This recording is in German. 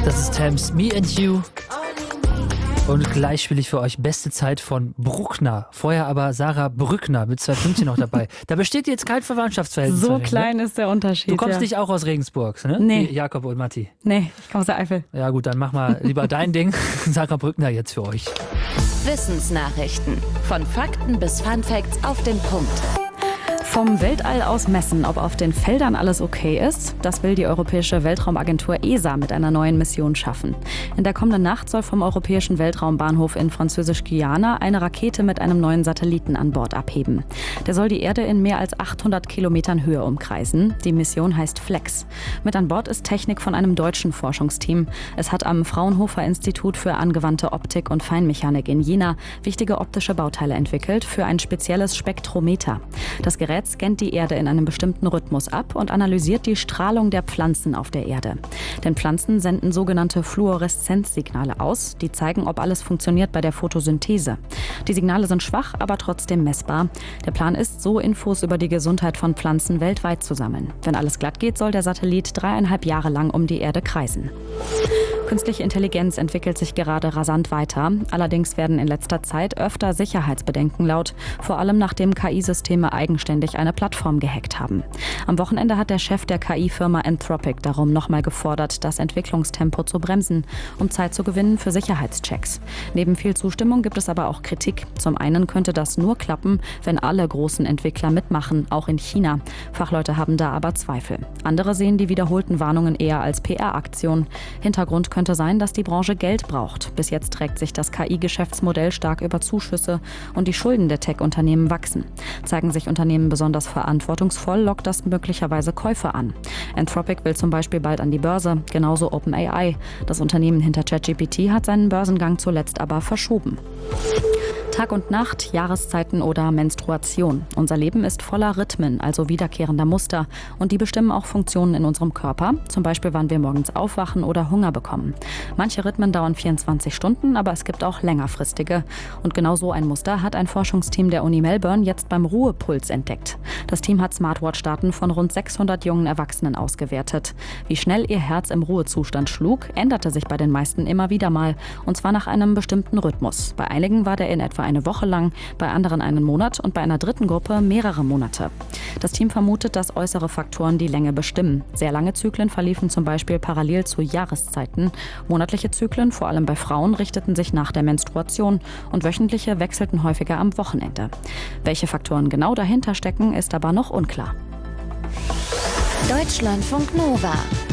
Das ist Thames, Me and You. Und gleich spiele ich für euch Beste Zeit von Bruckner. Vorher aber Sarah Brückner mit 2 Pünktchen noch dabei. Da besteht jetzt kein Verwandtschaftsverhältnis. So klein ist der Unterschied. Du kommst nicht auch aus Regensburg, ne? Nee. Wie Jakob und Matti. Nee, ich komme aus der Eifel. Ja gut, dann mach mal lieber dein Ding. Sarah Brückner jetzt für euch. Wissensnachrichten. Von Fakten bis Funfacts auf den Punkt. Vom Weltall aus messen, ob auf den Feldern alles okay ist, das will die Europäische Weltraumagentur ESA mit einer neuen Mission schaffen. In der kommenden Nacht soll vom Europäischen Weltraumbahnhof in Französisch-Guyana eine Rakete mit einem neuen Satelliten an Bord abheben. Der soll die Erde in mehr als 800 Kilometern Höhe umkreisen. Die Mission heißt FLEX. Mit an Bord ist Technik von einem deutschen Forschungsteam. Es hat am Fraunhofer Institut für angewandte Optik und Feinmechanik in Jena wichtige optische Bauteile entwickelt für ein spezielles Spektrometer. Das Gerät scannt die Erde in einem bestimmten Rhythmus ab und analysiert die Strahlung der Pflanzen auf der Erde. Denn Pflanzen senden sogenannte Fluoreszenzsignale aus, die zeigen, ob alles funktioniert bei der Photosynthese. Die Signale sind schwach, aber trotzdem messbar. Der Plan ist, so Infos über die Gesundheit von Pflanzen weltweit zu sammeln. Wenn alles glatt geht, soll der Satellit 3,5 Jahre lang um die Erde kreisen. Künstliche Intelligenz entwickelt sich gerade rasant weiter. Allerdings werden in letzter Zeit öfter Sicherheitsbedenken laut, vor allem nachdem KI-Systeme eigenständig eine Plattform gehackt haben. Am Wochenende hat der Chef der KI-Firma Anthropic darum nochmal gefordert, das Entwicklungstempo zu bremsen, um Zeit zu gewinnen für Sicherheitschecks. Neben viel Zustimmung gibt es aber auch Kritik. Zum einen könnte das nur klappen, wenn alle großen Entwickler mitmachen, auch in China. Fachleute haben da aber Zweifel. Andere sehen die wiederholten Warnungen eher als PR-Aktion. Hintergrund könnte sein, dass die Branche Geld braucht. Bis jetzt trägt sich das KI-Geschäftsmodell stark über Zuschüsse und die Schulden der Tech-Unternehmen wachsen. Zeigen sich Unternehmen besonders verantwortungsvoll, lockt das möglicherweise Käufer an. Anthropic will zum Beispiel bald an die Börse, genauso OpenAI. Das Unternehmen hinter ChatGPT hat seinen Börsengang zuletzt aber verschoben. Tag und Nacht, Jahreszeiten oder Menstruation. Unser Leben ist voller Rhythmen, also wiederkehrender Muster. Und die bestimmen auch Funktionen in unserem Körper. Zum Beispiel, wann wir morgens aufwachen oder Hunger bekommen. Manche Rhythmen dauern 24 Stunden, aber es gibt auch längerfristige. Und genau so ein Muster hat ein Forschungsteam der Uni Melbourne jetzt beim Ruhepuls entdeckt. Das Team hat Smartwatch-Daten von rund 600 jungen Erwachsenen ausgewertet. Wie schnell ihr Herz im Ruhezustand schlug, änderte sich bei den meisten immer wieder mal. Und zwar nach einem bestimmten Rhythmus. Bei einigen war der in etwa eine Woche lang, bei anderen einen Monat und bei einer dritten Gruppe mehrere Monate. Das Team vermutet, dass äußere Faktoren die Länge bestimmen. Sehr lange Zyklen verliefen zum Beispiel parallel zu Jahreszeiten. Monatliche Zyklen, vor allem bei Frauen, richteten sich nach der Menstruation und wöchentliche wechselten häufiger am Wochenende. Welche Faktoren genau dahinter stecken, ist aber noch unklar. Deutschlandfunk Nova